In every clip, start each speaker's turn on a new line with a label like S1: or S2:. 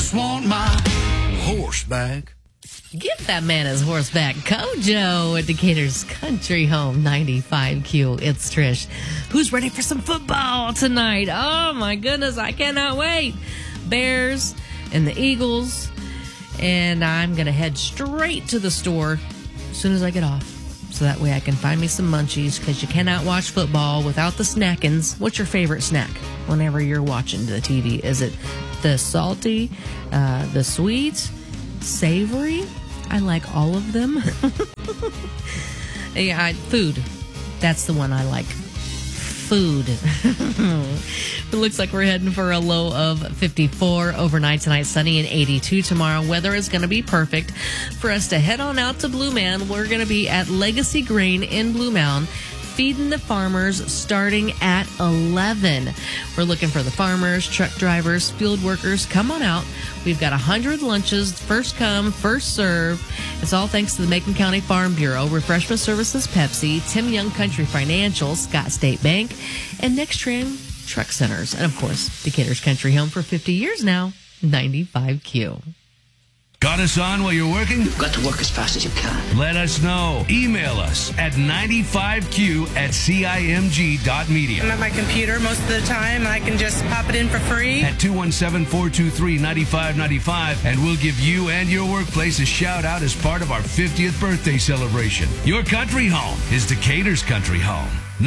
S1: just want my horse back.
S2: Give that man his horse back. Kojo at Decatur's Country Home 95Q. It's Trish, who's ready for some football tonight. Oh, my goodness. I cannot wait. Bears and the Eagles. And I'm going to head straight to the store as soon as I get off. So that way I can find me some munchies, because you cannot watch football without the snackins. What's your favorite snack whenever you're watching the TV? Is it the salty, the sweet, savory? I like all of them. Yeah, food. That's the one I like. Food. It looks like we're heading for a low of 54 overnight tonight, sunny and 82 tomorrow. Weather is going to be perfect for us to head on out to Blue Mound. We're going to be at Legacy Grain in Blue Mound, feeding the farmers starting at 11. We're looking for the farmers, truck drivers, field workers. Come on out. We've got 100 lunches, first come, first serve. It's all thanks to the Macon County Farm Bureau, Refreshment Services Pepsi, Tim Young Country Financial, Scott State Bank, and Nextran Truck Centers. And, of course, Decatur's Country Home for 50 years now, 95Q.
S1: Got us on while you're working?
S3: You've got to work as fast as you can.
S1: Let us know. Email us at 95q@cimg.media.
S4: I'm at my computer most of the time. I can just pop it in for free.
S1: At 217-423-9595, and we'll give you and your workplace a shout out as part of our 50th birthday celebration. Your country home is Decatur's Country Home.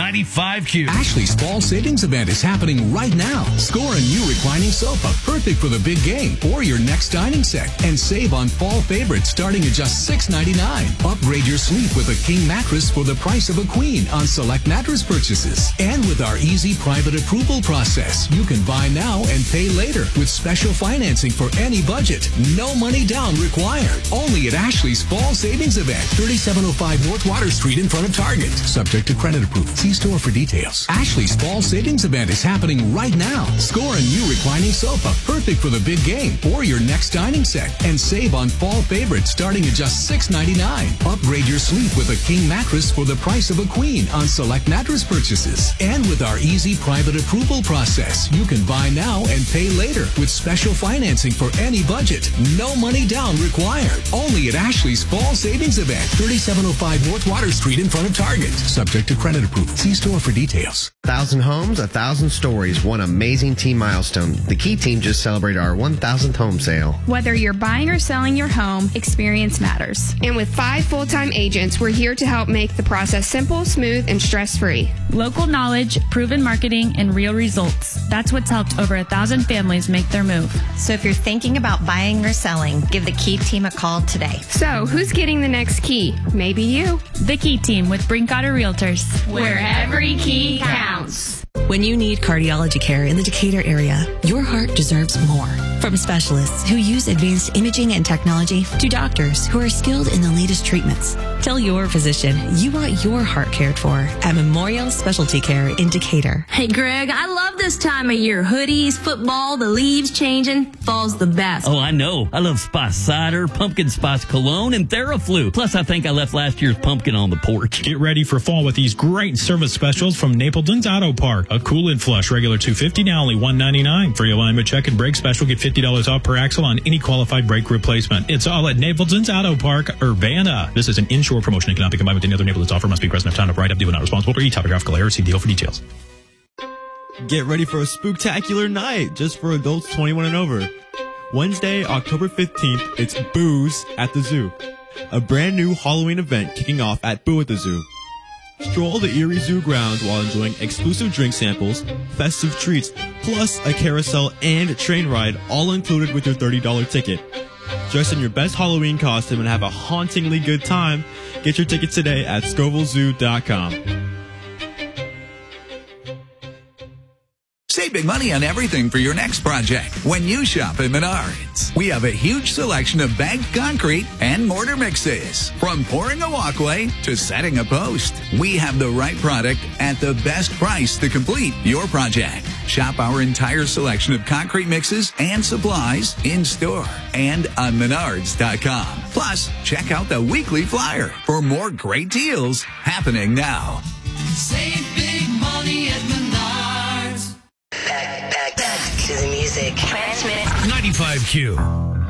S1: 95Q.
S5: Ashley's Fall Savings Event is happening right now. Score a new reclining sofa, perfect for the big game or your next dining set, and save on fall favorites starting at just $6.99. Upgrade your sleep with a king mattress for the price of a queen on select mattress purchases. And with our easy private approval process, you can buy now and pay later with special financing for any budget. No money down required. Only at Ashley's Fall Savings Event, 3705 North Water Street in front of Target. Subject to credit approval. See store for details. Ashley's Fall Savings Event is happening right now. Score a new reclining sofa, perfect for the big game or your next dining set, and save on fall favorites starting at just $6.99. Upgrade your sleep with a king mattress for the price of a queen on select mattress purchases. And with our easy private approval process, you can buy now and pay later with special financing for any budget. No money down required. Only at Ashley's Fall Savings Event, 3705 North Water Street in front of Target. Subject to credit approval. See store for details.
S6: 1,000 homes, 1,000 stories, one amazing team milestone. The Key team just celebrated our 1,000th home sale.
S7: Whether you're buying or selling your home, experience matters.
S8: And with 5 full-time agents, we're here to help make the process simple, smooth, and stress-free.
S7: Local knowledge, proven marketing, and real results. That's what's helped over 1,000 families make their move.
S9: So if you're thinking about buying or selling, give the Key team a call today.
S8: So who's getting the next key? Maybe you.
S7: The Key team with Brinkotter Realtors.
S8: Where every key counts.
S10: When you need cardiology care in the Decatur area, your heart deserves more. From specialists who use advanced imaging and technology to doctors who are skilled in the latest treatments, tell your physician you want your heart cared for at Memorial Specialty Care in Decatur.
S11: Hey, Greg, I love this time of year. Hoodies, football, the leaves changing. Fall's the best.
S12: Oh, I know. I love Spice Cider, Pumpkin Spice Cologne, and Theraflu. Plus, I think I left last year's pumpkin on the porch.
S13: Get ready for fall with these great service specials from Napleton's Auto Park. A cool and flush, regular $250, now only $199. Free alignment check and brake special, get $50 off per axle on any qualified brake replacement. It's all at Napleton's Auto Park, Urbana. This is an inshore promotion and cannot be combined with any other Napleton's offer. Must be present if time of ride up. Dealer not responsible for any topographical error. See deal for details.
S14: Get ready for a spooktacular night just for adults 21 and over. Wednesday, October 15th, it's Booze at the Zoo. A brand new Halloween event kicking off at Boo at the Zoo. Stroll the Erie Zoo grounds while enjoying exclusive drink samples, festive treats, plus a carousel and train ride, all included with your $30 ticket. Dress in your best Halloween costume and have a hauntingly good time. Get your tickets today at ScovilleZoo.com.
S15: Save big money on everything for your next project when you shop at Menards. We have a huge selection of bagged concrete and mortar mixes. From pouring a walkway to setting a post, we have the right product at the best price to complete your project. Shop our entire selection of concrete mixes and supplies in store and on Menards.com. Plus, check out the weekly flyer for more great deals happening now.
S16: Save big money at Menards.
S9: Back to the music. Transmit.
S1: 95 95Q.